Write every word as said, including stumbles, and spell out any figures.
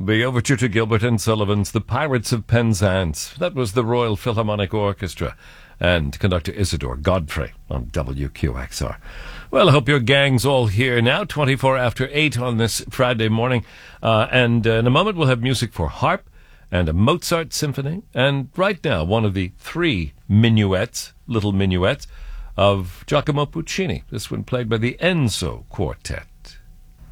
Welby, overture to Gilbert and Sullivan's The Pirates of Penzance. That was the Royal Philharmonic Orchestra and conductor Isidore Godfrey on W Q X R. Well, I hope your gang's all here now, twenty-four after eight on this Friday morning. Uh, and uh, in a moment we'll have music for harp and a Mozart symphony. And right now, one of the three minuets, little minuets, of Giacomo Puccini. This one played by the Enzo Quartet.